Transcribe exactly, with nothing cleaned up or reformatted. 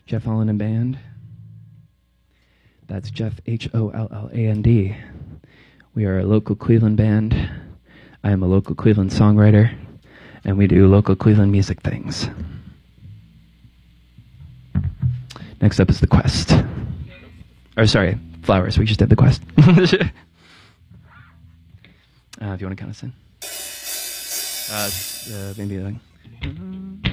Jeff Holland and Band. That's Jeff, H O L L A N D. We are a local Cleveland band. I am a local Cleveland songwriter, and we do local Cleveland music things. Next up is The Quest. Or sorry, Flowers. We just did The Quest. uh, if you want to kind of sing. Uh, uh, maybe like...